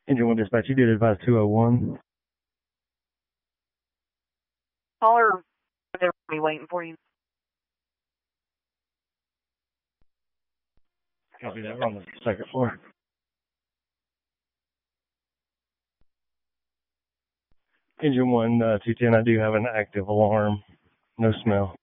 Engine 1 dispatch, you did advise 201. Caller, they'll be waiting for you. Copy that. We're on the second floor. Engine 1, 210, I do have an active alarm. No smell.